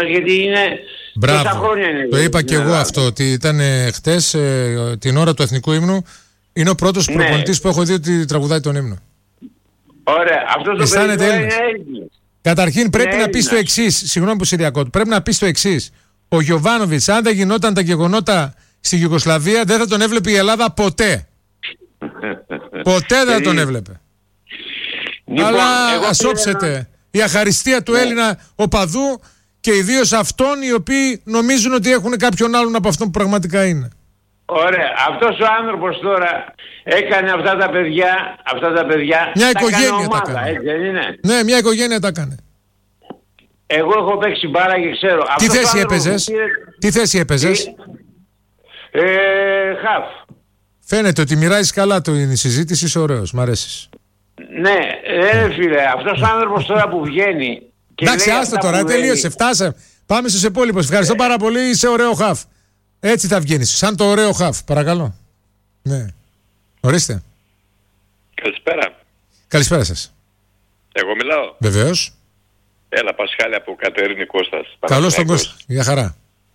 γιατί είναι. Μπράβο. Το είπα και εγώ αυτό, ότι ήταν χτες την ώρα του εθνικού ύμνου. Είναι ο πρώτος προπονητής που έχω δει ότι τραγουδάει τον ύμνο. Ωραία, αυτό το παιδί είναι Έλληνας. Καταρχήν πρέπει να πεις το εξής. Συγγνώμη που Συριακό, πρέπει να πεις το εξής. Ο Γιοβάνοβιτς, αν δεν γινόταν τα γεγονότα στη Γιουγκοσλαβία, δεν θα τον έβλεπε η Ελλάδα ποτέ. Ποτέ δεν θα τον έβλεπε. Λοιπόν, αλλά ασόψετε η αχαριστία του Έλληνα οπαδού και ιδίως αυτών οι οποίοι νομίζουν ότι έχουν κάποιον άλλον από αυτόν που πραγματικά είναι. Ωραία. Αυτός ο άνθρωπος τώρα έκανε αυτά τα παιδιά. Μια οικογένεια ομάδα, τα έκανε. Έτσι δεν είναι? Ναι, μια οικογένεια τα έκανε. Εγώ έχω παίξει μπάρα και ξέρω. Τι θέση έπαιζες? Χαφ. Φαίνεται ότι μοιράζεις καλά η συζήτηση, είσαι ωραίος, μ' αρέσεις. Ναι, φίλε, αυτός ο άνθρωπος τώρα που βγαίνει. Εντάξει, άστο τώρα, τελείωσε, φτάσε. Πάμε στους υπόλοιπους. Ευχαριστώ πάρα πολύ, είσαι ωραίο χαφ. Έτσι θα βγαίνεις, σαν το ωραίο χαφ, παρακαλώ. Ναι. Ορίστε. Καλησπέρα. Καλησπέρα σας. Εγώ μιλάω. Βεβαίως. Έλα, Πασχάλη από Κατερίνη Κώστας. Καλώς τον Κώστα, για χαρά.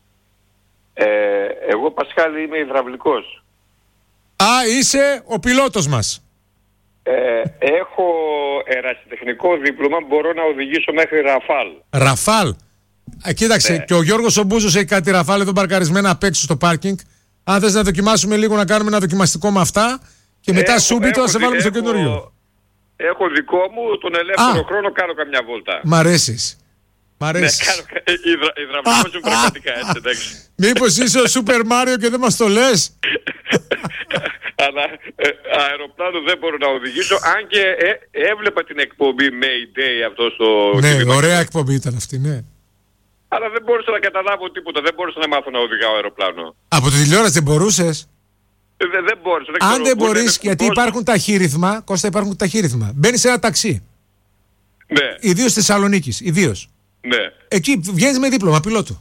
Εγώ, Πασχάλη, είμαι υδραυλικός. Α, είσαι ο πιλότος μας. Έχω ερασιτεχνικό δίπλωμα, μπορώ να οδηγήσω μέχρι Ραφάλ. Ραφάλ. Κοίταξε, και ο Γιώργος ο Μπούζος έχει κάτι Ραφάλ εδώ παρκαρισμένα απ' έξω στο πάρκινγκ. Αν θες να δοκιμάσουμε λίγο, να κάνουμε ένα δοκιμαστικό με αυτά και μετά σούμπιτο να σε βάλουμε στο καινούριο. Έχω δικό μου, τον ελεύθερο χρόνο κάνω καμιά βόλτα. Μ' αρέσεις. Ναι, υδραυλικός μου πραγματικά, έτσι, εντάξει. Μήπως είσαι ο Σούπερ Μάριο και δεν μας το λες? Αλλά αεροπλάνο δεν μπορώ να οδηγήσω, αν και έβλεπα την εκπομπή Mayday αυτό στο... Ναι, ωραία εκπομπή ήταν αυτή, ναι. Αλλά δεν μπορούσα να καταλάβω τίποτα, δεν μπορούσα να μάθω να οδηγάω αεροπλάνο. Από τη τηλεόραση δεν μπορούσες? Δεν μπόρεσα. Αν δεν μπορείς, γιατί υπάρχουν ταχύρυθμα, Κώστα, υπάρχουν ταχύρυθμα. Μπαίνεις σε ένα ταξί. Ναι. Ιδίως στη Θεσσαλονίκη, ιδίως. Ναι. Εκεί βγαίνεις με δίπλωμα πιλότου.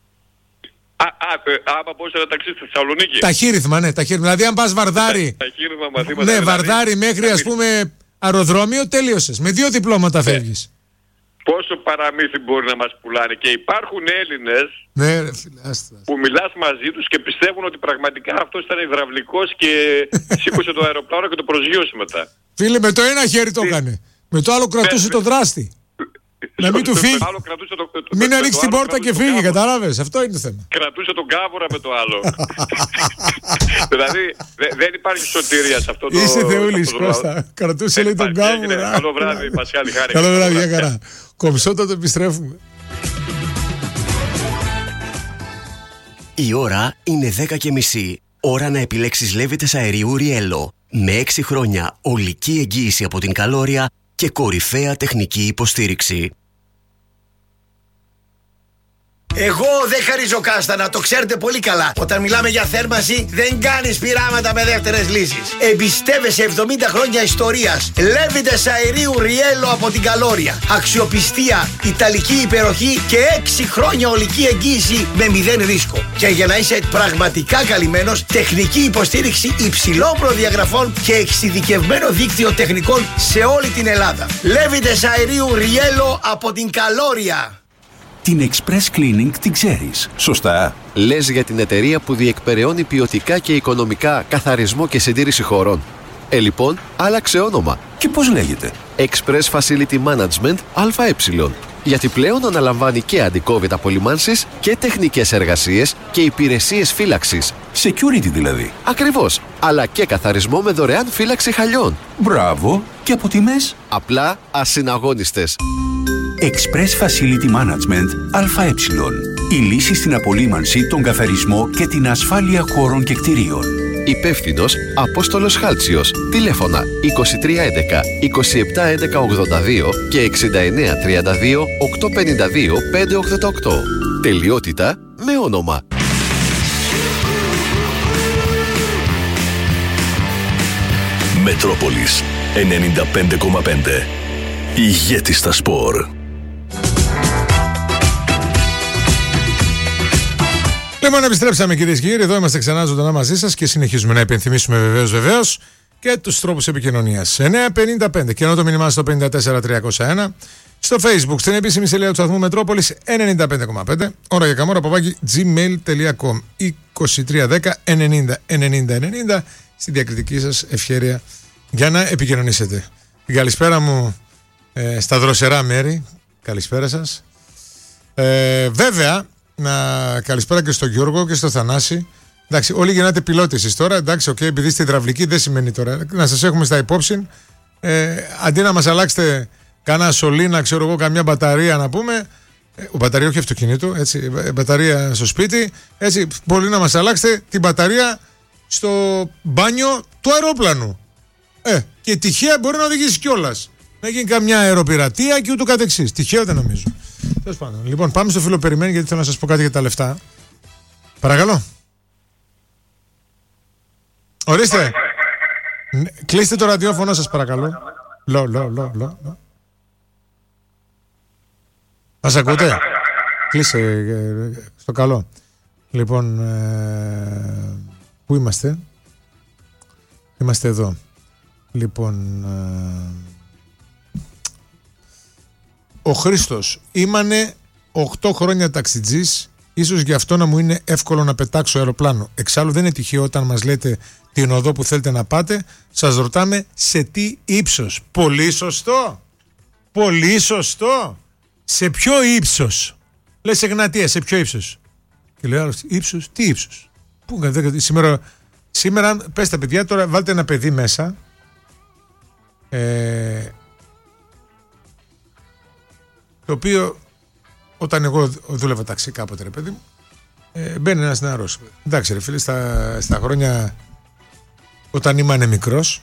Άμα μπορείς ένα ταξί στη Θεσσαλονίκη. Ταχύρυθμα, ναι, ταχύρυθμα. Δηλαδή, αν πας Βαρδάρι. Ταχύρυθμα μαθήματα. Ναι, Βαρδάρι μέχρι ας πούμε αεροδρόμιο, τέλειωσες. Με 2 διπλώματα φεύγεις. Πόσο παραμύθι μπορεί να μας πουλάνε. Και υπάρχουν Έλληνες που μιλάς μαζί τους και πιστεύουν ότι πραγματικά αυτός ήταν υδραυλικός και σήκωσε το αεροπλάνο και το προσγείωσε μετά. Φίλε, με το ένα χέρι το έκανε. Με το άλλο κρατούσε το δράστη. Να μην του φύγει. Μην ανοίξει την πόρτα και φύγει, κατάλαβες. Αυτό είναι το θέμα. Κρατούσε τον κάβουρα με το άλλο. Δηλαδή δεν υπάρχει σωτηρία σε αυτό το... Είσαι θεούλης, Κώστα. Κρατούσε λέει τον κάβουρα. Καλό βράδυ, Πασχάλη, χάρη. Καλό βράδυ, για χαρά. Κομψότα το επιστρέφουμε. Η ώρα είναι 10:30. Ώρα να επιλέξεις λέβητες αερίου Riello. Με 6 χρόνια ολική εγγύηση από την Καλόρια και κορυφαία τεχνική υποστήριξη. Εγώ δεν χαρίζω κάστανα, το ξέρετε πολύ καλά. Όταν μιλάμε για θέρμανση, δεν κάνεις πειράματα με δεύτερες λύσεις. Εμπιστεύεσαι 70 χρόνια ιστορίας. Λέβητες αερίου Riello από την Καλόρια. Αξιοπιστία, ιταλική υπεροχή και 6 χρόνια ολική εγγύηση με 0 ρίσκο. Και για να είσαι πραγματικά καλυμμένος, τεχνική υποστήριξη υψηλών προδιαγραφών και εξειδικευμένο δίκτυο τεχνικών σε όλη την Ελλάδα. Λέβητες αερίου Riello από την Καλόρια. Την Express Cleaning την ξέρεις, σωστά? Λες για την εταιρεία που διεκπεραιώνει ποιοτικά και οικονομικά καθαρισμό και συντήρηση χωρών. Λοιπόν, άλλαξε όνομα. Και πώς λέγεται? Express Facility Management ΑΕ. Γιατί πλέον αναλαμβάνει και αντι-COVID απολυμάνσεις και τεχνικές εργασίες και υπηρεσίες φύλαξης. Security δηλαδή. Ακριβώς. Αλλά και καθαρισμό με δωρεάν φύλαξη χαλιών. Μπράβο. Και από τιμές? Απλά ασυναγώνιστες. Express Facility Management ΑΕ. Η λύση στην απολύμανση, τον καθαρισμό και την ασφάλεια χώρων και κτηρίων. Υπεύθυνος Απόστολος Χάλτσιος. Τηλέφωνα 2311 2711 82 και 6932 852 588. Τελειότητα με όνομα. Μετρόπολης 95,5. Ηγέτης στα σπορ. Λοιπόν, επιστρέψαμε κυρίες και κύριοι. Εδώ είμαστε ξανά ζωντανά μαζί σας και συνεχίζουμε να υπενθυμίσουμε βεβαίως και τους τρόπους επικοινωνίας. 955 και ενώ το μήνυμά στο 54301. Στο Facebook, στην επίσημη σελίδα του σταθμού Μετρόπολης 95,5. Ώρα για καμόρα @gmail.com 2310 90 στη διακριτική σας ευχέρεια για να επικοινωνήσετε. Την καλησπέρα μου στα δροσερά μέρη. Καλησπέρα σας. Βέβαια, καλησπέρα και στο Γιώργο και στο Θανάση. Εντάξει, όλοι γεννάτε πιλότες εσείς τώρα. Εντάξει, επειδή είστε υδραυλικοί δεν σημαίνει τώρα. Να σας έχουμε στα υπόψη. Αντί να μας αλλάξετε κάνα σωλήνα, ξέρω εγώ, καμιά μπαταρία να πούμε. Μπαταρία όχι αυτοκινήτου, έτσι, μπαταρία στο σπίτι. Έτσι, μπορεί να μας αλλάξετε την μπαταρία στο μπάνιο του αερόπλανου. Και τυχαία μπορεί να οδηγήσει κιόλας. Να γίνει καμιά αεροπειρατεία και ούτω καθεξής. Τυχαίο δεν νομίζω. Τέλος πάντων. Λοιπόν, πάμε στο φίλο περιμένει γιατί θέλω να σας πω κάτι για τα λεφτά. Παρακαλώ. Ορίστε. Κλείστε το ραδιόφωνο σας παρακαλώ. Μας ακούτε? Κλείσε στο καλό. Λοιπόν, πού είμαστε? Είμαστε εδώ. Λοιπόν, ο Χρήστος, ήμανε 8 χρόνια ταξιτζής, ίσως γι' αυτό να μου είναι εύκολο να πετάξω αεροπλάνο. Εξάλλου δεν είναι τυχαίο όταν μας λέτε την οδό που θέλετε να πάτε, σας ρωτάμε σε τι ύψος. Πολύ σωστό. Πολύ σωστό. Σε ποιο ύψος? Λες Εγνατία, σε ποιο ύψος? Και λέει άλλος, ύψος, τι ύψος? Πού, σήμερα πες τα παιδιά, τώρα βάλτε ένα παιδί μέσα. Το οποίο όταν εγώ δούλευα ταξί κάποτε ρε παιδί μου, μπαίνει ένας νεαρός. Εντάξει ρε φίλε, στα χρόνια όταν ήμανε μικρός,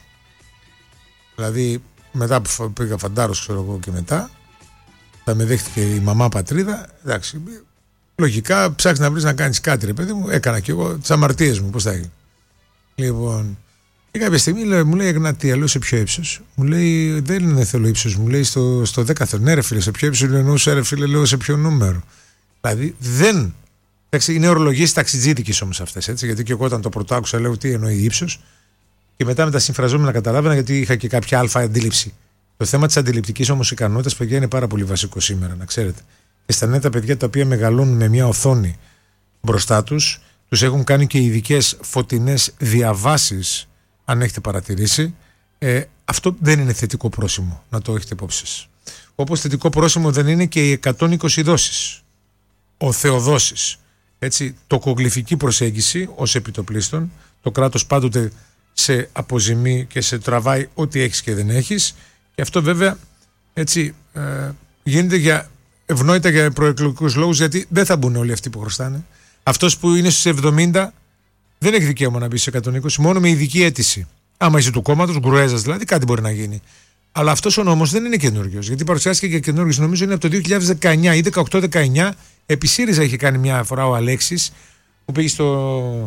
δηλαδή μετά που πήγα φαντάρος ξέρω εγώ και μετά, θα με δέχτηκε η μαμά πατρίδα, εντάξει, λογικά ψάχνεις να βρεις να κάνεις κάτι ρε παιδί μου, έκανα και εγώ τις αμαρτίες μου, πώς θα έγινε. Λοιπόν, και κάποια στιγμή μου λέει Εγνατία, λέω σε ποιο ύψος? Μου λέει δεν θέλω ύψος, μου λέει στο 10 θέλω. Ναι ρε φίλε, σε ποιο ύψος? Εννοούσα ρε φίλε, λέω σε ποιο νούμερο? Δηλαδή δεν. Εντάξει, είναι ορολογίες ταξιτζίδικες όμως αυτές, έτσι, γιατί και εγώ όταν το πρώτο άκουσα λέω τι εννοεί ύψος και μετά με τα συμφραζόμενα καταλάβαινα γιατί είχα και κάποια αλφα αντίληψη. Το θέμα της αντιληπτικής όμως ικανότητας, παιδιά, είναι πάρα πολύ βασικό σήμερα, να ξέρετε. Και στα νέα τα παιδιά τα οποία μεγαλώνουν με μια οθόνη μπροστά τους, τους έχουν κάνει και ειδικές φωτεινές διαβάσεις, αν έχετε παρατηρήσει. Αυτό δεν είναι θετικό πρόσημο, να το έχετε υπόψη σας. Όπως θετικό πρόσημο δεν είναι και οι 120 δόσεις, ο Θεοδόσης. Έτσι, τοκογλυφική προσέγγιση ως επιτοπλίστων, το κράτος πάντοτε σε αποζημεί και σε τραβάει ό,τι έχεις και δεν έχεις, και αυτό βέβαια έτσι γίνεται ευνόητα για προεκλογικούς λόγους, γιατί δεν θα μπουν όλοι αυτοί που χρωστάνε. Αυτός που είναι στους 70 δεν έχει δικαίωμα να μπει στους 120, μόνο με ειδική αίτηση. Άμα είσαι του κόμματος, γκρουέζας δηλαδή, κάτι μπορεί να γίνει. Αλλά αυτός ο νόμος δεν είναι καινούριος, γιατί παρουσιάστηκε και καινούριος, νομίζω είναι από το 2019 ή 18-19. Επί ΣΥΡΙΖΑ είχε κάνει μια φορά ο Αλέξης, που πήγε στο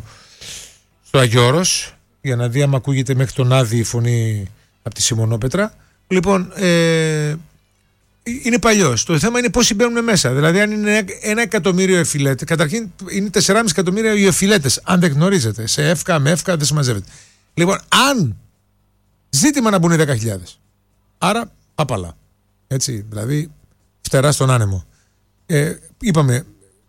Αγιώρος για να δει άμα ακούγεται μέχρι τον Άδη η φωνή από τη Σιμονόπετρα. Λοιπόν, είναι παλιός. Το θέμα είναι πώς μπαίνουν μέσα. Δηλαδή, αν είναι 1 εκατομμύριο εφηλέτες, καταρχήν είναι 4,5 εκατομμύρια οι εφηλέτες. Αν δεν γνωρίζετε, σε εύκα με εύκα δεν συμμαζεύεται. Λοιπόν, αν ζήτημα να μπουν 10.000. Άρα, απαλά. Έτσι, δηλαδή, φτερά στον άνεμο. Είπαμε,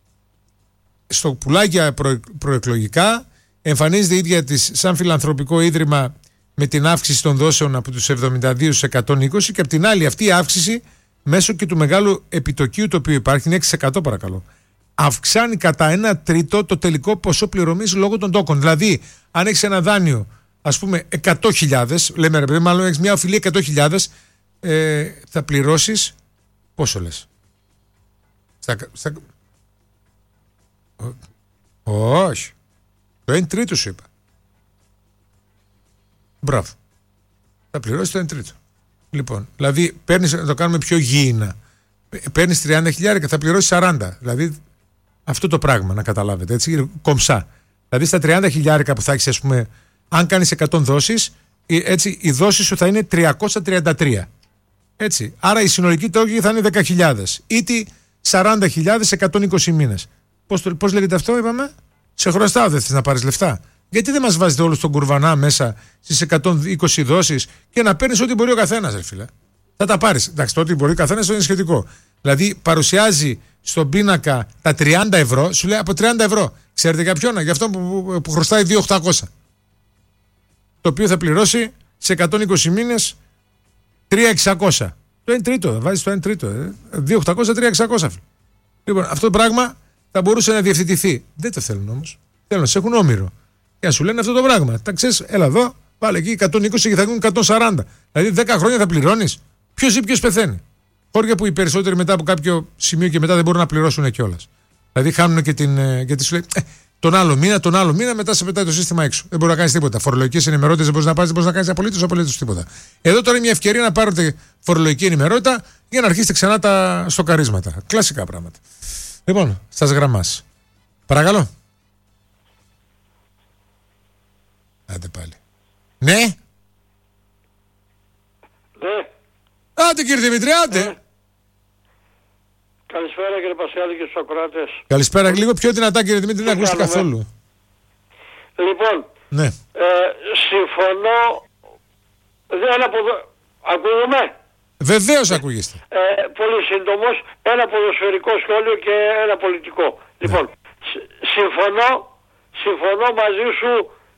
στο πουλάκια προεκλογικά εμφανίζεται η ίδια της σαν φιλανθρωπικό ίδρυμα με την αύξηση των δόσεων από τους 72 στους 120, και από την άλλη αυτή η αύξηση μέσω και του μεγάλου επιτοκίου το οποίο υπάρχει, είναι 6% παρακαλώ, αυξάνει κατά 1/3 το τελικό ποσό πληρωμής λόγω των τόκων. Δηλαδή, αν έχεις ένα δάνειο, ας πούμε 100.000, λέμε ρε παιδί, μάλλον έχεις μια οφειλή 100.000, θα πληρώσεις, πόσο λες? Όχι. Το 1/3 σου είπα. Μπράβο. Θα πληρώσεις το 1/3. Λοιπόν, δηλαδή παίρνεις, να το κάνουμε πιο γήινα, παίρνεις 30.000 θα πληρώσεις 40. Δηλαδή αυτό το πράγμα να καταλάβετε, έτσι, κομψά. Δηλαδή στα 30.000 που θα έχεις, ας πούμε, αν κάνεις 100 δόσεις, έτσι η δόση σου θα είναι 333. Έτσι. Άρα η συνολική τόκη θα είναι 10.000. Ήτι 40.000 120 μήνες. Πώς λέγεται αυτό, είπαμε? Σε χρωστάω, δεν θες να πάρεις λεφτά? Γιατί δεν μας βάζετε όλους τον κουρβανά μέσα στις 120 δόσεις και να παίρνεις ό,τι μπορεί ο καθένας, ρε φίλε? Θα τα πάρεις. Εντάξει, τότε μπορεί καθένας είναι σχετικό. Δηλαδή παρουσιάζει στον πίνακα τα 30 ευρώ, σου λέει από 30 ευρώ. Ξέρετε για ποιον? Για αυτόν που χρωστάει 2.800. Το οποίο θα πληρώσει σε 120 μήνες 3.600. Το 1 τρίτο, βάζεις το 1 τρίτο. 2.800, 3.600. Λοιπόν, αυτό το πράγμα θα μπορούσε να διευθετηθεί. Δεν το θέλουν όμως. Θέλουν να σε έχουν όμηρο. Και να σου λένε αυτό το πράγμα. Τα ξέρεις, έλα εδώ, βάλε εκεί 120 και θα γίνουν 140. Δηλαδή 10 χρόνια θα πληρώνεις. Ποιος ζει, ποιος πεθαίνει. Χώρια που οι περισσότεροι μετά από κάποιο σημείο και μετά δεν μπορούν να πληρώσουν κιόλας. Δηλαδή χάνουν και γιατί σου λέει τον άλλο μήνα, μετά σε πετάει το σύστημα έξω. Δεν μπορεί να κάνει τίποτα. Φορολογικές ενημερότητες δεν μπορεί να πάρει, δεν μπορεί να κάνει απολύτως τίποτα. Εδώ τώρα είναι μια ευκαιρία να πάρετε φορολογική ενημερότητα για να αρχίσετε ξανά τα στοκαρίσματα. Κλασικά πράγματα. Λοιπόν, σας γραμμάς. Παρακαλώ. Άντε πάλι. Ναι. Ναι. Άντε κύριε Δημήτρη, άντε. Καλησπέρα κύριε Πασχάλη και στους ακροατές. Καλησπέρα, λίγο πιο δυνατά κύριε Δημήτρη, δεν ακούστε καθόλου. Λοιπόν, ναι. Συμφωνώ, ακούγομαι. Βεβαίως ακούγεστε. Πολύ σύντομος, ένα ποδοσφαιρικό σχόλιο και ένα πολιτικό. Λοιπόν, συμφωνώ μαζί σου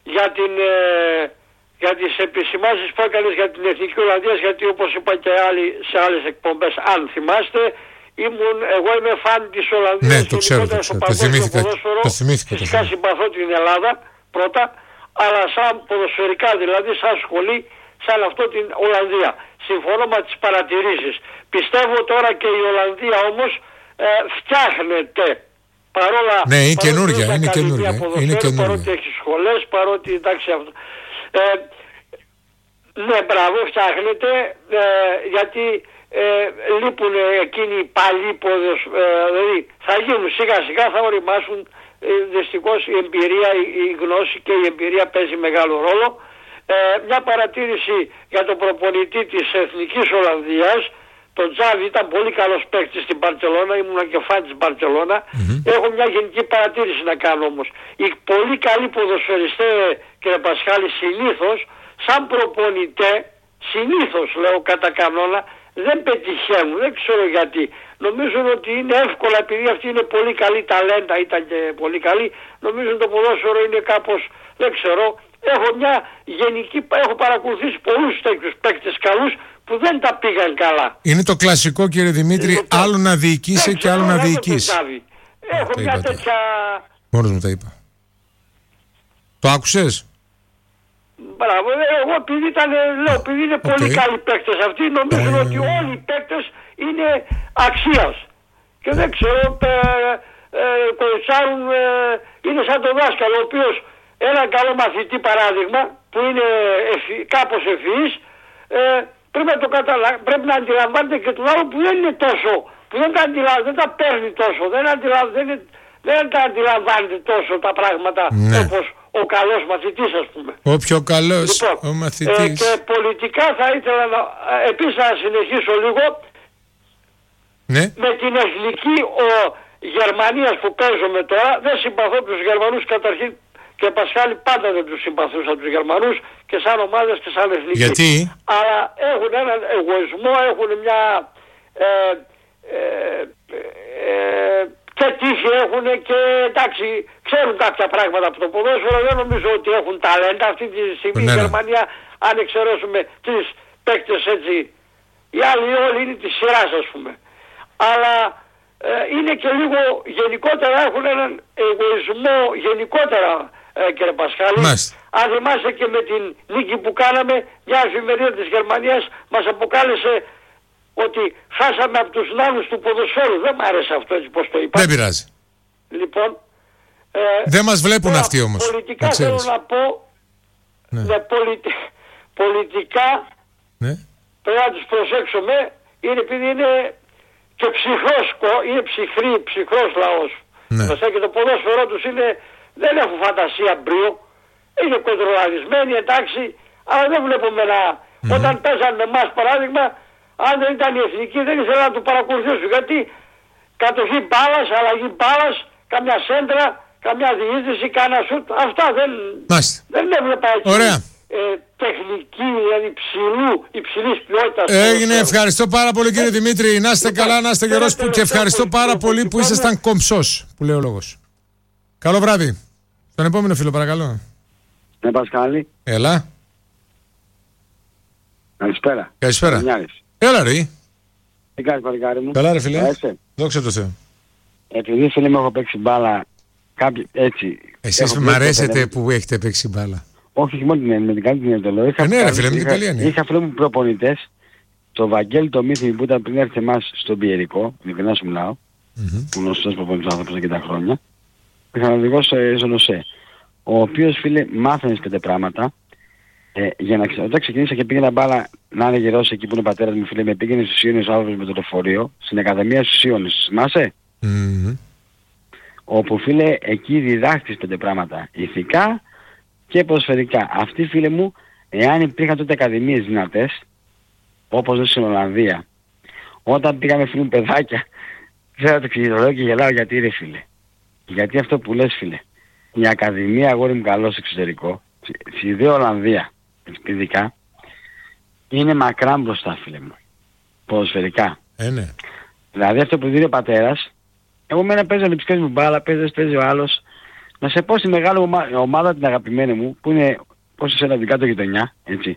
για τις επισημάνσεις που έκανες για την Εθνική Ολλανδία, γιατί όπως είπα και άλλοι σε άλλες εκπομπές, αν θυμάστε, εγώ είμαι φαν της Ολλανδίας. Ναι, το ξέρω, το θυμήθηκα. Φυσικά συμπαθώ την Ελλάδα πρώτα, αλλά σαν ποδοσφαιρικά, δηλαδή σαν σχολή, σαν αυτό την Ολλανδία. Συμφωνώ με τις παρατηρήσεις. Πιστεύω τώρα και η Ολλανδία όμως φτιάχνεται. Παρόλα, ναι, είναι καινούργια. Παρότι έχει σχολές, παρότι εντάξει αυτό. Ναι, μπράβο, φτιάχνεται, γιατί λείπουν εκείνοι οι παλιοί δηλαδή θα γίνουν σιγά σιγά, θα οριμάσουν. Δυστυχώς η εμπειρία, η γνώση και η εμπειρία παίζει μεγάλο ρόλο. Μια παρατήρηση για τον προπονητή της Εθνικής Ολλανδίας, τον Τζάβι, ήταν πολύ καλός παίκτης στην Μπαρτσελώνα, ήμουν και φαν της Μπαρτσελώνα. Έχω μια γενική παρατήρηση να κάνω όμως. Οι πολύ καλοί ποδοσφαιριστές, κύριε Πασχάλη, συνήθως σαν προπονητέ, συνήθως λέω κατά κανόνα, δεν πετυχαίνουν, δεν ξέρω γιατί. Νομίζουν ότι είναι εύκολα, επειδή αυτοί είναι πολύ καλοί ταλέντα, ήταν και πολύ καλοί, νομίζουν το ποδόσφαιρο είναι κάπως, δεν ξέρω. Έχω παρακολουθήσει πολλούς τέτοιους παίκτες καλούς που δεν τα πήγαν καλά. Είναι το κλασικό κύριε Δημήτρη, άλλο να διοικήσει και άλλο να διοικήσει. Έχω μια τέτοια... Μόνος μου τα είπα. Το άκουσες? Μπράβο, εγώ επειδή είναι πολύ καλοί παίκτες αυτοί, νομίζουν ότι όλοι οι παίκτες είναι αξίας. Και δεν ξέρω, κοουτσάρουν, είναι σαν τον δάσκαλο, ο οποίος ένα καλό μαθητή παράδειγμα, που είναι κάπως ευφυής, πρέπει να αντιλαμβάνεται και τον άλλο που δεν είναι τόσο, που δεν τα παίρνει τόσο, δεν τα αντιλαμβάνεται τόσο τα πράγματα, ναι, όπως ο καλός μαθητής, ας πούμε. Ο πιο καλός, λοιπόν, ο μαθητής. Και πολιτικά θα ήθελα επίσης να συνεχίσω λίγο, ναι, με την εθνική Γερμανίας που παίζουμε τώρα. Δεν συμπαθώ τους Γερμανούς καταρχήν, και Πασχάλη πάντα δεν τους συμπαθούσα τους Γερμανούς, και σαν ομάδες και σαν εθνική. Γιατί? Αλλά έχουν έναν εγωισμό, έχουν μια και τύχη έχουν, και εντάξει, ξέρουν κάποια πράγματα από το ποδόσφαιρο. Δεν νομίζω ότι έχουν ταλέντα αυτή τη στιγμή. Η Γερμανία, αν εξαιρέσουμε 3 παίκτες έτσι, οι άλλοι όλοι είναι της σειράς, ας πούμε. Αλλά είναι και λίγο γενικότερα, έχουν έναν εγωισμό γενικότερα, κύριε Πασχάλη. Αν θυμάστε και με την νίκη που κάναμε, μια εφημερίδα της Γερμανίας μας αποκάλεσε ότι χάσαμε από τους νάνους του ποδοσφαίρου. Δεν μ' άρεσε αυτό έτσι πως το είπα. Δεν πειράζει. Λοιπόν, δεν μας βλέπουν αυτοί όμως. Πολιτικά θέλω να πω, ναι, πολιτικά, ναι, πρέπει να τους προσέξουμε, είναι επειδή είναι και ψυχρός λαός. Ναι. Και το ποδόσφαιρό τους δεν έχουν φαντασία μπρίο, είναι κοντρολαρισμένοι, εντάξει, αλλά δεν βλέπουμε όταν παίζαν με εμάς παράδειγμα, αν δεν ήταν η εθνική δεν ήθελα να του παρακολουθήσουν, γιατί κατοχή μπάλας, αλλαγή μπάλας, καμιά σέντρα, καμιά διείσδυση, κάνα σουτ, αυτά δεν έβλεπα εκεί. Ωραία. τεχνική, δηλαδή υψηλής ποιότητας. Έγινε, ευχαριστώ πάρα πολύ κύριε Δημήτρη. Να είστε καλά, να είστε γερός και ευχαριστώ πάρα πολύ που ήσασταν κομψός, που λέει ο λόγος. Καλό βράδυ. Στον επόμενο φίλο παρακαλώ. Ναι, Πασχάλη. Έλα. Καλησπέρα. Καλησπέρα. Έλα ρε. Τι κάνεις παλικάρι μου? Καλά ρε φίλε. Δόξα τω Θεώ. Επειδή φίλε μου έχω παίξει μπάλα έτσι. Εσείς μ' αρέσετε που έχετε παίξει μπάλα. Όχι μόνο με την καλή την εντολό. Ναι ρε φίλε, με την καλή έννοια. Είχα φίλε μου προπονητές, το Βαγγέλη το Μύθι που ήταν πριν έρθει εμάς στον Πιερικό, ειλικρινά σου μιλάω, που γνωστός προπονητής άνθρωπος και τα χρόνια. Είχα οδηγό στον ΟΣΕ, ο οποίος φίλε μάθαινες 5 πράγματα. Για να όταν ξεκινήσα και πήγαινα μπάλα να είναι γερός εκεί που είναι ο πατέρας μου φίλε, με πήγαινε στους Ιώνες ο άνθρωπος με το λεωφορείο, στην Ακαδημία στους Ιώνες, θυμάσαι? Όπου φίλε εκεί διδάχτης 5 πράγματα, ηθικά και ποδοσφαιρικά. Αυτοί φίλε μου, εάν υπήρχαν τότε ακαδημίες δυνατές, όπως στην Ολλανδία, όταν πήγαμε φίλε μου παιδάκια, δεν θα το εξηγήσω και γελάω γιατί ρε φίλε. Γιατί αυτό που λες φίλε, η ακαδημία αγόρι μου καλό στο εξωτερικό, στη δε Ολλανδία, ειδικά, είναι μακράν μπροστά φίλε μου, ποδοσφαιρικά. Ναι. Δηλαδή αυτό που δίνει ο πατέρας, εγώ μένα παίζω λειψικές μου μπάλα, παίζει ο άλλος, να σε πω στη μεγάλη ομάδα την αγαπημένη μου, που είναι πώς σε ένα κάτω γειτονιά, έτσι.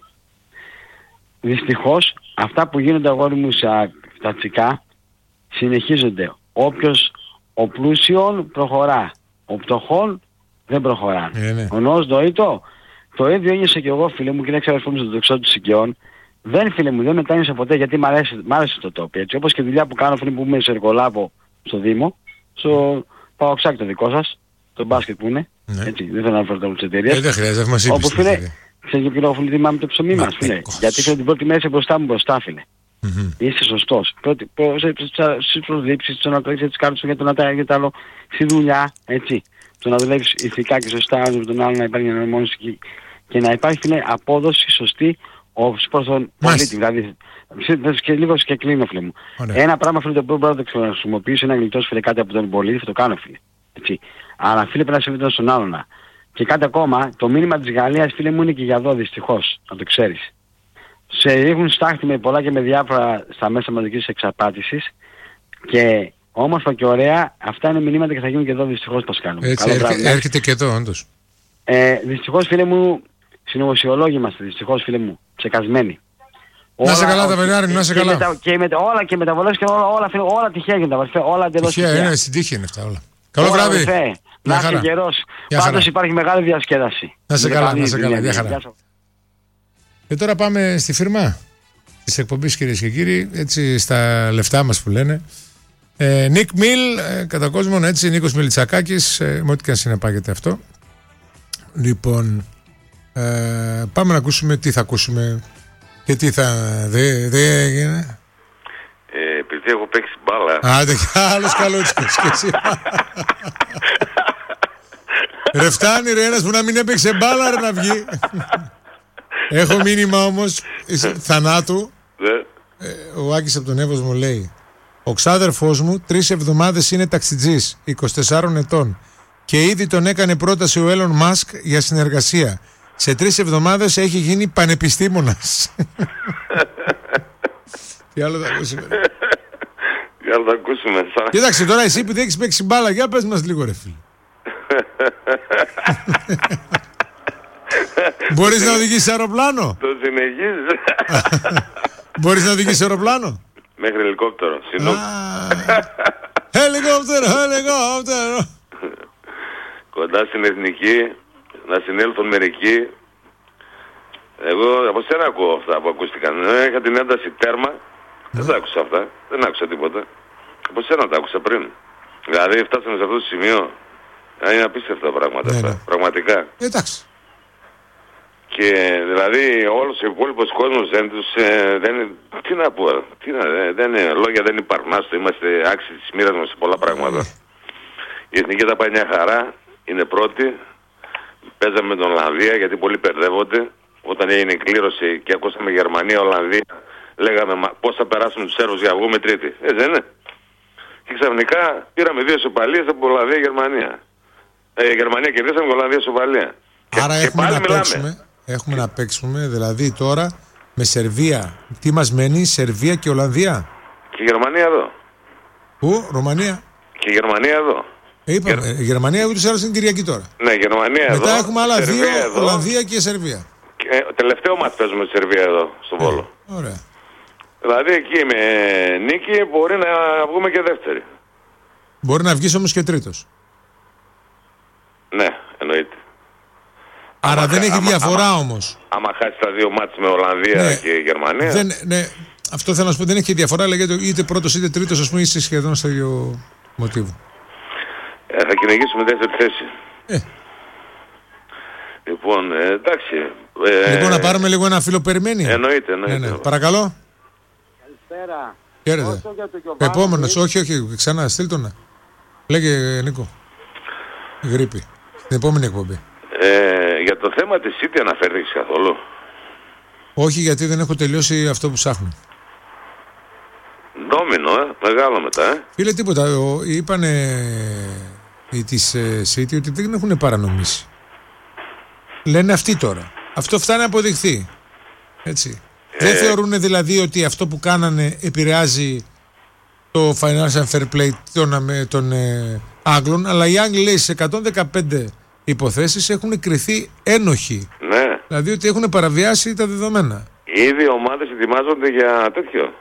Δυστυχώς, αυτά που γίνονται αγόρι μου στα τσικά, συνεχίζονται. Όποιος ο πλούσιον προχωρά, ο πτωχόν δεν προχωρά. Ο νόος νοήτο, το ίδιο ένιωσα και εγώ φίλε μου και είναι ξαδερφό μου στο δοξό του Σικαιών. Δεν φίλε μου, δεν μετάνιωσα ποτέ γιατί μ' άρεσε το τόπι, έτσι. Όπως και δουλειά που κάνω φίλε που είμαι σε Εργολάβο στο Δήμο, στο Παοξάκι το δικό σας, το μπάσκετ που είναι, έτσι, δεν θέλω να αναφέρω όλες τις εταιρείες. Δεν χρειάζεται, μας είπες. Όπου φίλε, ξέρεις και φίλε, θυμάμαι το ψωμί μας φίλε, γιατί φίλε την πρώτη μέρα είσαι μπροστά φίλε. Είσαι σωστός. Στις προσλήψεις, στο να τρέξεις τις κάρτες σου για το να άλλο, στη δουλειά, έτσι. Το να δουλεύεις ηθικά και σωστά με τον άλλο, να υπάρχει μια εναρμόνιση και να υπάρχει φίλε απόδοση σωστή προς τον πολίτη. Δηλαδή, και λίγο και κλείνω φίλε μου. Ένα πράγμα φίλε το οποίο μπορώ να το χρησιμοποιήσω, ένα γλιτός φίλε κάτι από τον πολίτη, θα το κάνω φίλε. Έτσι. Αλλά φίλε πρέπει να συμβεί στον άλλον. Και κάτι ακόμα, το μήνυμα της Γαλλίας φίλε μου είναι και για εδώ δυστυχώς, να το ξέρεις. Σε ρίχνουν στάχτη με πολλά και με διάφορα στα μέσα μαζικής εξαπάτησης και όμορφα και ωραία, αυτά είναι μηνύματα και θα γίνουν και εδώ δυστυχώς Πασκάλου. Έτσι έρχεται και εδώ όντως. Δυστυχώς φίλε μου, συνωμοσιολόγοι είμαστε δυστυχώς φίλε μου, ψεκασμένοι. Να σε καλά τα Βενάρη, να σε καλά. Όλα και μεταβολές και όλα τυχαία γίνονται, όλα εντελώς τυχαία. Είναι στην τύχη είναι αυτά όλα. Καλό βράδυ. Να είσαι γερός. Πάντως υπάρχει μεγάλη διασκέδαση. Να σε καλά, να σε καλά. Γεια χαρά. Και τώρα πάμε στη φίρμα της εκπομπής κυρίες και κύριοι, έτσι στα λεφτά μας που λένε. Νίκ Μιλ, κατά κόσμον έτσι, Νίκος Μιλιτσακάκης, με ό,τι και αν συνεπάγεται αυτό. Λοιπόν, πάμε να ακούσουμε τι θα ακούσουμε και τι θα έγινε. Επειδή έχω παίξει μπάλα. Άντε, άλλος καλότσικος και εσύ. Ρε φτάνει ρε ένας που να μην έπαιξε μπάλα ρε να βγει. Έχω μήνυμα όμως θανάτου. Ο Άκης από τον Εύωσμο μου λέει: ο ξάδερφός μου 3 εβδομάδες είναι ταξιτζής, 24 ετών, και ήδη τον έκανε πρόταση ο Έλλον Μάσκ για συνεργασία. Σε 3 εβδομάδες έχει γίνει πανεπιστήμονας. Τι άλλο θα ακούσουμε? Τι άλλο θα ακούσουμε? Κοίταξε τώρα εσύ που δεν έχεις παίξει μπάλα, για πες μας λίγο ρε φίλε. Μπορείς να οδηγήσεις αεροπλάνο? Το συνεχίζεις. Μπορείς να οδηγήσεις αεροπλάνο? Μέχρι ελικόπτερο. Ελικόπτερο. Κοντά στην εθνική, να συνέλθουν μερικοί. Εγώ από σένα ακούω αυτά που ακούστηκαν. Είχα την ένταση τέρμα. Δεν τα άκουσα αυτά. Δεν άκουσα τίποτα. Από σένα τα άκουσα πριν. Δηλαδή φτάσαμε σε αυτό το σημείο. Είναι απίστευτα πράγματα αυτά. Πραγματικά. Εντάξει. Και δηλαδή όλος ο υπόλοιπος κόσμος τι να πω, λόγια δεν υπάρχουν, είμαστε άξιοι της μοίρας μας σε πολλά πράγματα. Η εθνική τα πάει μια χαρά, είναι πρώτη, παίζαμε με την Ολλανδία γιατί πολλοί μπερδεύονται. Όταν έγινε η κλήρωση και ακούσαμε Γερμανία-Ολλανδία, λέγαμε πώς θα περάσουμε τους Σέρβους για να βγούμε τρίτη, δεν είναι? Και ξαφνικά πήραμε 2 ισοπαλίες από Ολλανδία-Γερμανία. Γερμανία κερδίσαμε και Ολλανδία ισοπαλία. Άρα και έχουμε να παίξουμε. Έχουμε να παίξουμε δηλαδή τώρα με Σερβία. Τι μας μένει, Σερβία και Ολλανδία. Και η Γερμανία εδώ. Πού, Ρωμανία. Και η Γερμανία εδώ. Είπαμε, η Γερμανία ούτως ή άλλως είναι Κυριακή τώρα. Ναι, Γερμανία εδώ. Μετά έχουμε άλλα Σερβία 2, εδώ. Ολλανδία και Σερβία. Και, τελευταίο μάτς παίζουμε στη Σερβία εδώ, στο Βόλο. Ωραία. Δηλαδή εκεί με νίκη μπορεί να βγούμε και δεύτερη. Μπορεί να βγεις όμως και τρίτος. Ναι, εννοείται. Άρα δεν έχει διαφορά όμως. Άμα χάσει τα 2 μάτς με Ολλανδία και Γερμανία. Ναι, αυτό θέλω να σου πω, δεν έχει διαφορά, λέγεται είτε πρώτος είτε τρίτος, ας πούμε, είσαι σχεδόν στο ίδιο μοτίβο. Θα κυνηγήσουμε δεύτερη θέση. Λοιπόν, εντάξει. Λοιπόν, να πάρουμε λίγο ένα φίλο που περιμένει. Εννοείται. Ναι. Παρακαλώ. Καλησπέρα. Χαίρετε. Επόμενος, όχι, ξανά, στείλ το να. Λέγε Νίκο. Γρήπη. Στην επόμενη εκπομπή. Για το θέμα της City αναφέρθηκες καθόλου? Όχι, γιατί δεν έχω τελειώσει αυτό που ψάχνω. Ντόμινο, μεγάλο μετά, Φίλε, τίποτα. Είπανε της City ότι δεν έχουν παρανομήσει. Λένε αυτοί τώρα. Αυτό φτάνει να αποδειχθεί. Έτσι. Δεν θεωρούν δηλαδή ότι αυτό που κάνανε επηρεάζει το financial fair play των Άγγλων, αλλά οι Άγγλοι, λέει, σε 115 υποθέσεις έχουν κριθεί ένοχοι. Ναι. Δηλαδή ότι έχουν παραβιάσει τα δεδομένα. Ήδη οι ομάδες ετοιμάζονται για τέτοιο.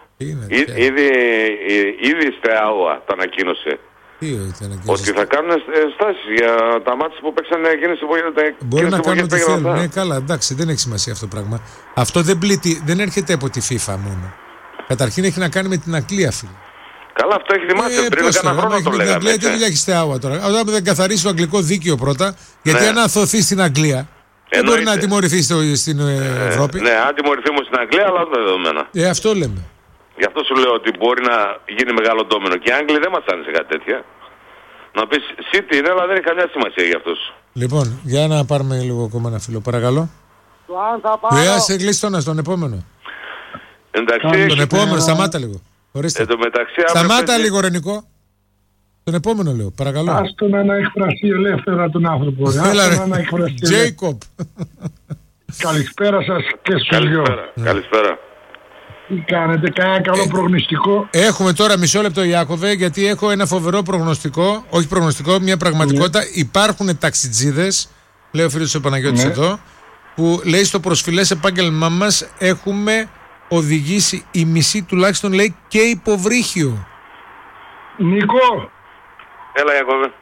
Ήδη ΣΤΕΑΟΑ το ανακοίνωσε. Ότι θα κάνουν στάσεις για τα μάτια που παίξαν εκείνες τις εποχές. Μπορεί να κάνουν ό,τι θέλουν. Ναι, καλά, εντάξει, δεν έχει σημασία αυτό το πράγμα. Αυτό δεν πλήττει, δεν έρχεται από τη FIFA μόνο. Καταρχήν έχει να κάνει με την Αγγλία, φίλε. Καλά, αυτό έχει δημάσει πριν κανένα χρόνο το λέγαμε. Τι δουλειά έχει ΣΤΕΑΟΑ τώρα? Όταν δεν καθαρίσει το αγγλικό δίκαιο πρώτα, γιατί αν αθωθεί στην Αγγλία, δεν μπορεί να τιμωρηθεί στην Ευρώπη. Ναι, αν τιμωρηθεί όμως στην Αγγλία, αλλά δεν δεδομένα. Αυτό λέμε. Γι' αυτό σου λέω ότι μπορεί να γίνει μεγάλο ντόμινο. Και οι Άγγλοι δεν μας άνοιξε κάτι τέτοια. Να πεις City είναι, αλλά δεν έχει καμιά σημασία για αυτούς. Λοιπόν, για να πάρουμε λίγο ακόμα ένα φίλο, παρακαλώ. Σε κλείστονα στον επόμενο. Εντάξει, τον επόμενο, σταμάτα λίγο. Ορίστε. Σταμάτα λίγο, Ρενικό. Τον επόμενο λέω, παρακαλώ. Άστο να εκφραστεί ελεύθερα τον άνθρωπο. Τζέικοπ. Καλησπέρα σας και στους δυο. Καλησπέρα. Τι κάνετε, κανένα καλό προγνωστικό? Έχουμε τώρα μισό λεπτό, Ιάκωβε, γιατί έχω ένα φοβερό προγνωστικό. Όχι προγνωστικό, μια πραγματικότητα. Υπάρχουν ταξιτζίδες, λέει ο φίλος ο Παναγιώτης εδώ, που λέει στο προσφυλές επάγγελμά μας έχουμε οδηγήσει η μισή τουλάχιστον, λέει, και υποβρύχιο. Νικό. Έλα, Ιακώβε.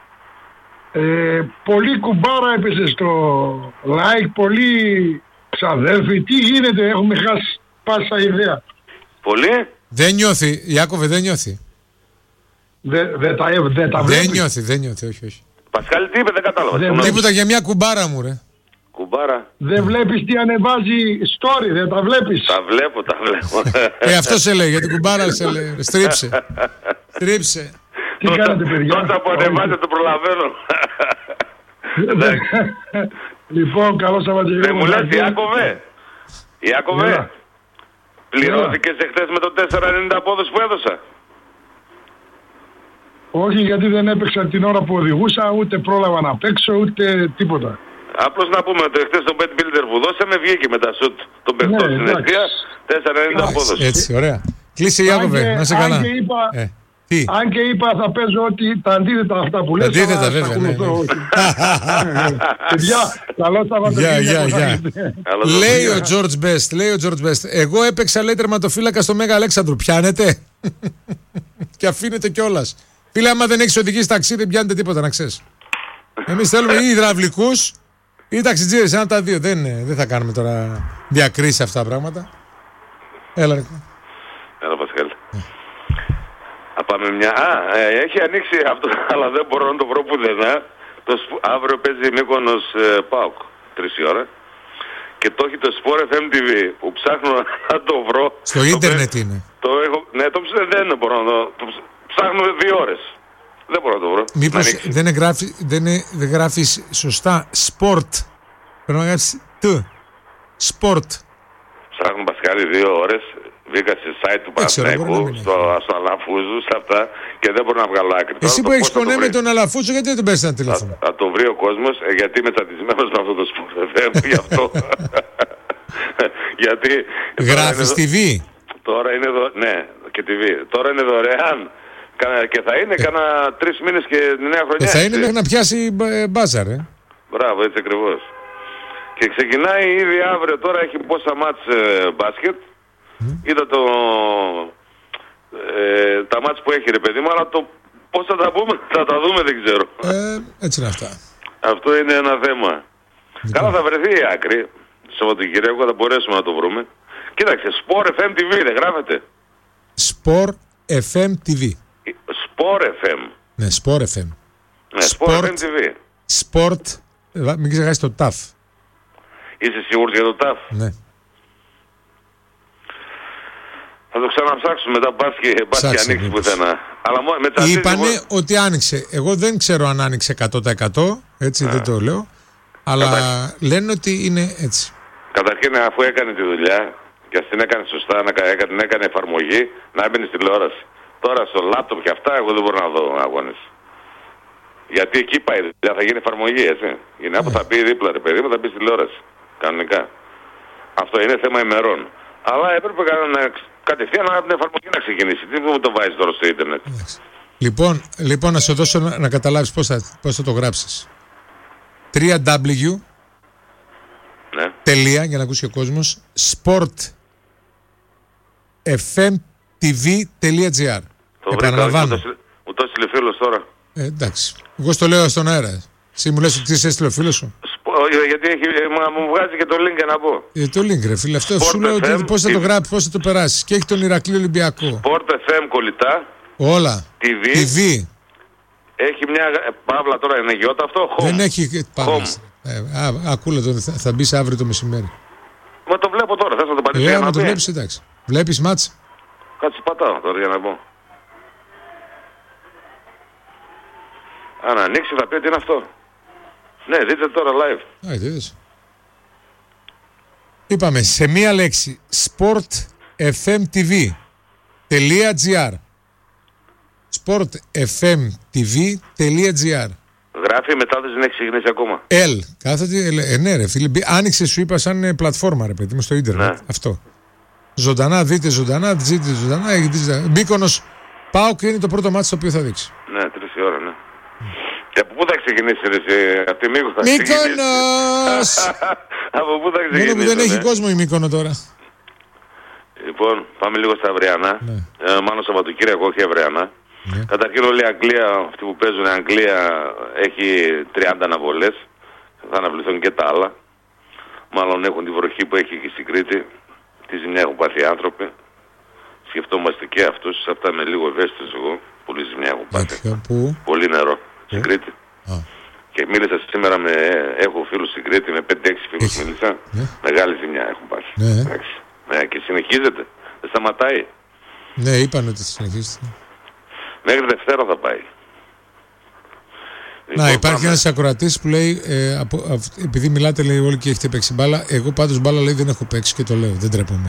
Πολύ κουμπάρα έπεσε στο like, πολύ ξαδέρφοι. Τι γίνεται, έχουμε χάσει πάσα ιδέα. Πολύ. Δεν νιώθει, Ιάκωβε, δεν νιώθει. Δεν τα βλέπει. Δεν νιώθει, όχι. Πασχάλη, τι είπε, δεν κατάλαβα. Τίποτα για μια κουμπάρα μου, ρε. Κουμπάρα. Δεν βλέπεις τι ανεβάζει story, δεν τα βλέπεις? Τα βλέπω. Αυτό σε λέει, για την κουμπάρα σε λέει. Στρίψε. Τι κάνετε, παιδιά? Τότε που ανεβάζετε το προλαβαίνω. Λοιπόν, καλό Σαββατοκύριακο. Δεν μου λες, Ιάκωβε, πληρώθηκες εχθές με το 4,90 απόδοση που έδωσα? Όχι, γιατί δεν έπαιξα την ώρα που οδηγούσα, ούτε πρόλαβα να παίξω, ούτε τίποτα. Απλώς να πούμε ότι εχθές το Bet Builder που δώσαμε βγήκε με τα σουτ των παιχτών στην αιστεία, 4,90 απόδοση. Έτσι, ωραία. Κλείσε, Ιάκωβε, να σε καλά. Αν και είπα θα παίζω ότι τα αντίθετα αυτά που λες. Αντίθετα βέβαια. Παιδιά, καλό Σαββατοκύριακο. Λέει ο George Best, εγώ έπαιξα, λέει, τερματοφύλακα στο Μέγα Αλέξανδρου. Πιάνετε? Και αφήνετε κιόλας. Φίλε, άμα δεν έχεις οδηγήσει ταξί, δεν πιάνετε τίποτα, να ξέρεις. Εμείς θέλουμε ή υδραυλικούς ή ταξιτζίδες, ένα τα δύο. Δεν θα κάνουμε τώρα διακρίσεις αυτά τα πράγματα. Έλα, Νίκο. Έλα, Πασχάλη. Πάμε μια... έχει ανοίξει αυτό, αλλά δεν μπορώ να το βρω πουθενά. Αύριο παίζει Μύκονος ΠΑΟΚ 3 η ώρα. Και το έχει το Sport FM TV που ψάχνω να το βρω. Στο ίντερνετ είναι. Ναι, δεν μπορώ να το ψάχνω 2 ώρες. Δεν μπορώ να το βρω. Μήπως δεν γράφεις σωστά Sport? Πρέπει να γράψεις Sport. Ψάχνω, Πασχάλη, 2 ώρες Μπήκα σε site του Παναθηναϊκού, στο Αλαφούζου, σε αυτά και δεν μπορώ να βγάλω άκρη. Εσύ που έχεις κονέ με τον Αλαφούζο, γιατί δεν τον παίρνεις ένα τηλέφωνο? Θα το βρει ο κόσμος, γιατί είμαι τσατισμένος με αυτό το σπορ, γι' αυτό. Γιατί. Γράφεις TV? Τώρα είναι ναι, και TV. Τώρα είναι δωρεάν. Και θα είναι κάνα 3 μήνες και νέα χρονιά. Θα είναι μέχρι να πιάσει μπάζαρ, Μπράβο, έτσι ακριβώς. Και ξεκινάει ήδη αύριο, τώρα έχει πόσα μάτς μπάσκετ. Είδα τα μάτς που έχει, ρε παιδί μου, αλλά πώς θα τα πούμε, θα τα δούμε, δεν ξέρω. Έτσι είναι αυτά. Αυτό είναι ένα θέμα. Καλά, θα βρεθεί η άκρη. Σαββατοκύριακο θα μπορέσουμε να το βρούμε. Κοίταξε, Sport FM TV δεν γράφεται? Sport FM TV. Sport FM. Ναι, Sport FM. Ναι, Sport FM TV. Sport, μην ξεχάσεις το TAF. Είσαι σίγουρος για το TAF? Ναι. Θα το ξαναψάξουμε μετά, πας και ανοίξει πουθενά. Είπανε ότι άνοιξε. Εγώ δεν ξέρω αν άνοιξε 100%, έτσι δεν το λέω. Αλλά λένε ότι είναι έτσι. Καταρχήν, αφού έκανε τη δουλειά και ας την έκανε σωστά, την έκανε εφαρμογή, να έμπαινε στη τηλεόραση. Τώρα στο λάπτοπ και αυτά, εγώ δεν μπορώ να δω αγώνες. Γιατί εκεί πάει, θα γίνει εφαρμογή, έτσι. Η ΝΑΠΟ θα πει δίπλα, ρε παιδί μου, θα πει στη τηλεόραση. Κανονικά. Αυτό είναι θέμα ημερών. Αλλά έπρεπε κατευθείαν να την εφαρμογή να ξεκινήσει. Τι μου το βάζεις τώρα στο ίντερνετ? Λοιπόν, να σου δώσω να καταλάβεις πώς θα το γράψεις. 3W τελεία, για να ακούσει ο κόσμος, sportfmtv.gr. Επαναλαμβάνω. Μου το έστειλε φίλος τώρα. Εντάξει. Εγώ στο λέω στον αέρα. Εσύ μου λες ότι είσαι έστειλε ο φίλος σου. Γιατί μου βγάζει και το link για να πω. Το link, ρε φίλε. Αυτό σου λέω ότι πώς θα το γράψεις, πώς θα το περάσεις. Και έχει τον Ηρακλή Ολυμπιακό. Sport FM κολλητά. Όλα. TV. Έχει μια παύλα τώρα, είναι γιώτα αυτό? Home. Δεν έχει παύλα. Ακούλα το, θα μπεις αύριο το μεσημέρι. Μα το βλέπω τώρα, θες να το πατήσεις? Μα το βλέπεις, εντάξει. Βλέπεις μάτς? Κάτσε πατάω τώρα για να πω. Αν ανοίξει θα πει τι είναι αυτό. Ναι, δείτε τώρα live. Δείτε. Είπαμε σε μία λέξη sportfmtv.gr. sportfmtv.gr. Γράφει η μετάδοση, δεν έχει ξεκινήσει ακόμα. Κάθεται, ναι ρε φίλε, άνοιξε σου είπα σαν πλατφόρμα ρε παιδί μου στο ίντερνετ. Ναι. Αυτό. Ζωντανά, δείτε ζωντανά, Μύκονος ΠΑΟΚ είναι το πρώτο μάτι το οποίο θα δείξει. Ναι, 3 η ώρα, ναι. Και από πού θα ξεκινήσει ρε, από τη Μύκονο θα ξεκινήσει? Μύκονος! Από πού θα ξεκινήσει? Μόνο που δεν έχει κόσμο η Μύκονο τώρα. Λοιπόν, πάμε λίγο στα αυριανά. Μάλλον Σαββατοκύριακο, όχι αυριανά. Καταρχήν όλη η Αγγλία, αυτοί που παίζουν, η Αγγλία έχει 30 αναβολές. Θα αναβληθούν και τα άλλα. Μάλλον έχουν τη βροχή που έχει και στην Κρήτη. Τι ζημιά έχουν πάθει οι άνθρωποι. Σκεφτόμαστε και αυτούς. Αυτά είμαι λίγο ευαίσθητος εγώ. Πολύ ζημιά έχουν πάθει. Πολύ νερό στην Κρήτη. Και μίλησα σήμερα έχω φίλους στην Κρήτη, με 5-6 φίλους μίλησα. Μεγάλη ζημιά έχουν πάθει. Ναι, και συνεχίζεται. Δεν σταματάει. Ναι, είπαν ότι συνεχίζεται. Μέχρι Δευτέρα θα πάει. Να, υπάρχει ένας ακροατής που λέει, επειδή μιλάτε λέει όλοι και έχετε παίξει μπάλα, εγώ πάντως μπάλα λέει δεν έχω παίξει και το λέω, δεν τρέπομαι.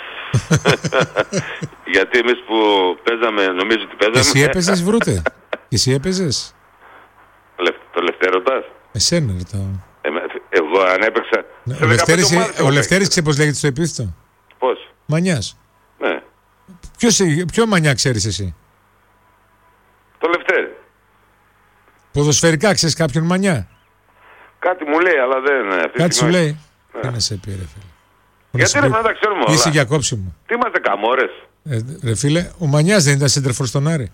Γιατί εμείς που παίζαμε, νομίζω ότι παίζαμε. Εσύ έπαιζες βρούτε, εσύ έπαιζες. Το Λευτέρωτας. Εσένα ρωτάω. Εγώ αν έπαιξα. Ο Λευτέρης ξέρει πώς λέγεται στο επίθετο? Πώς? Μανιάς. Ναι. Ποιο Μανιά ξέρεις εσύ? Το Λευτέρη. Ποδοσφαιρικά ξέρεις κάποιον Μανιά? Κάτι μου λέει, αλλά δεν. Κάτι σου λέει. Τι να σε πει, ρε φίλε. Γιατί ρε, δεν τα ξέρουμε όλα. Είσαι για κόψιμο. Τι είμαστε καμόρες. Ρε φίλε, ο Μανιάς δεν ήταν σέντερφορ στον Άρη?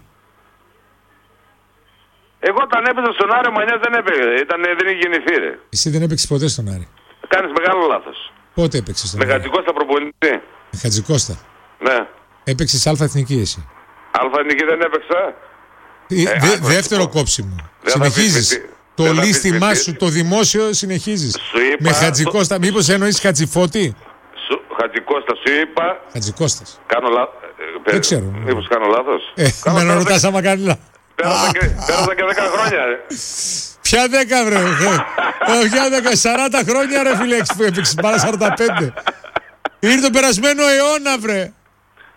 Εγώ όταν έπαιζα στον Άρη, ο Μανιάς δεν έπαιζε. Δεν είχε γεννηθεί, ρε. Εσύ δεν έπαιξες ποτέ στον Άρη? Κάνεις μεγάλο λάθος. Πότε έπαιξες στον Άρη? Με Χατζικώστα προπονητή. Με Χατζικώστα. Ναι. Έπαιξες αλφα εθνική εσύ? Αλφα εθνική δεν έπαιξα. Δεύτερο κόψιμο. Συνεχίζεις. Το λίστημά σου, το δημόσιο συνεχίζεις. Με Χατζικώστα. Μήπως εννοείς Χατζηφώτη? Χατζικώστα σου είπα. Χατζικώστας. Κάνω λάθος. Δεν ξέρω. Μήπως κάνω λάθος. Με ρωτάς άμα κάνει λάθος. Πέρασα και 10 χρόνια, ρε. Ποια 10, βρε. Ποια 10, 40 χρόνια, ρε φίλε, έπαιξες μπάλα 45. Είναι το περασμένο αιώνα, βρε.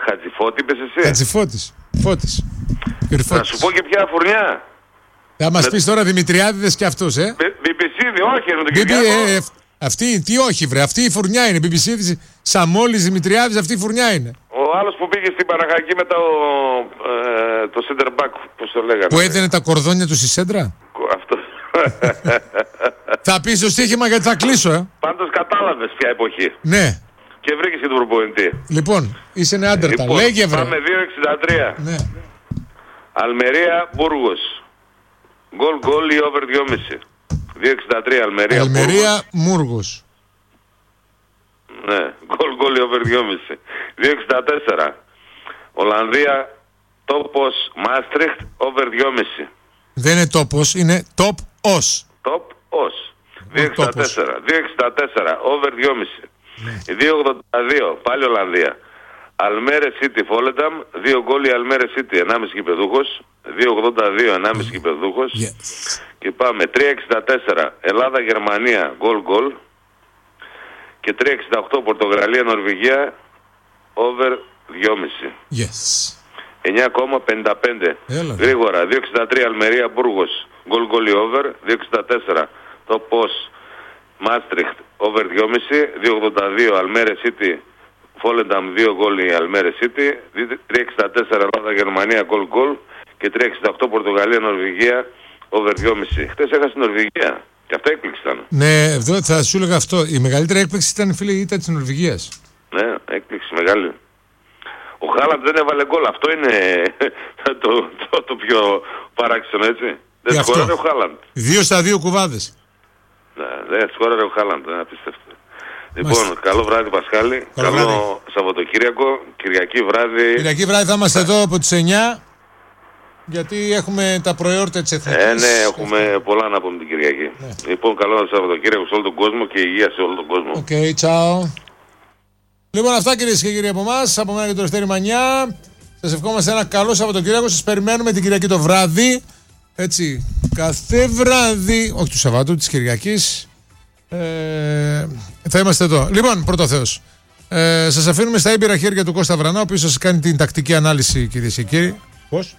Χατζηφώτη είπες εσύ? Χατζηφώτης. Φώτης. Να σου πω και ποια φουρνιά. Θα μας πεις τώρα Δημητριάδηδες και αυτούς, Μπιμπισίδη, όχι, με τον Κυριακό. Αυτή, τι όχι βρε, αυτή η φουρνιά είναι. Μπιμπισίδης, Σαμόλης, Δημητριάδης, αυτή η φουρνιά είναι. Ο άλλος που πήγε στην Παναχαϊκή με το center back, πώς το λέγανε. Που έδαινε τα κορδόνια του στη σέντρα. Αυτό. Θα πεις το στοίχημα γιατί θα κλείσω, Πάντως κατάλαβες ποια εποχή. Ναι. Και βρήκες και τον προπονητή. Λοιπόν, είσαι ένα άντερτα. Λοιπόν, λέγε βρε. Πάμε 2.63. Ναι. Αλμερία, Μπούργος. Γκολ ή over 2,5. 2.63 Αλμερία. Αλμερία, Μούργος. Ναι, γκολ ή over 2,5. 2.64 Ολλανδία, Τόπος, Μάστριχτ, over 2,5. Δεν είναι τόπος, είναι top-os. Top-os. 2.64 over 2,5. 2.82 πάλι Ολλανδία. Αλμέρε City Φόλενταμ, 2 γκολ η Αλμέρε City, 1,5 γηπεδούχος. 2.82 1,5 γηπεδούχος. Και πάμε 3.64 Ελλάδα Γερμανία γκολ. Και 3.68 Πορτογαλία Νορβηγία over 2,5. Yes. 9,55 γρήγορα. 2.63 Αλμερία Μπούργος γκολ ή over. 2.64 το Πώς Μάστριχτ over 2,5. 2.82 Αλμέρε City Φόλενταμ 2 γκολ η Αλμέρε City. 3.64 Ελλάδα Γερμανία γκολ. Και 3.68 Πορτογαλία Νορβηγία over 2,5. Χτες έχασε η Νορβηγία. Και αυτά έκπληξη ήταν. Ναι, εδώ θα σου έλεγα αυτό. Η μεγαλύτερη έκπληξη ήταν, φίλε, η ήττα της Νορβηγίας. Ναι, έκπληξη μεγάλη. Ο Χάλαντ δεν έβαλε γκολ. Αυτό είναι το πιο παράξενο, έτσι. Δεν σκόραρε ο Χάλαντ. 2-2 κουβάδες. Ναι, δεν σκόραρε ο Χάλαντ. Δεν απίστευτο. Λοιπόν, καλό βράδυ Πασχάλη. Καλό Σαββατοκύριακο. Κυριακή βράδυ. Κυριακή βράδυ θα είμαστε εδώ από τις 9. Γιατί έχουμε τα προεόρτα της Εθνικής. Ναι, έχουμε πολλά να πούμε την Κυριακή. Ναι. Λοιπόν, καλό Σαββατοκύριακο σε όλο τον κόσμο και υγεία σε όλο τον κόσμο. Οκ, τσάου. Λοιπόν, αυτά κυρίες και κύριοι από εμάς. Από μένα και τον Λευτέρη Μανιά. Σας ευχόμαστε ένα καλό Σαββατοκύριακο. Σας περιμένουμε την Κυριακή το βράδυ. Έτσι, κάθε βράδυ, όχι του Σαββάτου, της Κυριακής. Θα είμαστε εδώ. Λοιπόν, πρώτο Θεός. Σας αφήνουμε στα έμπειρα χέρια του Κώστα Βρανά, ο οποίος σας κάνει την τακτική ανάλυση, κυρίες και κύριοι. Πώς?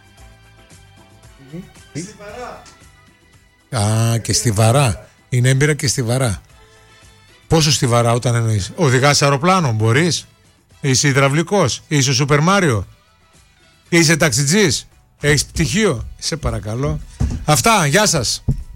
Α, και στιβαρά. Είναι έμπειρα και στιβαρά. Πόσο στιβαρά όταν εννοείς? Οδηγάς αεροπλάνο, μπορείς? Είσαι υδραυλικός? Είσαι Σούπερ Μάριο? Είσαι ταξιτζής? Έχεις πτυχίο? Σε παρακαλώ. Αυτά, γεια σας.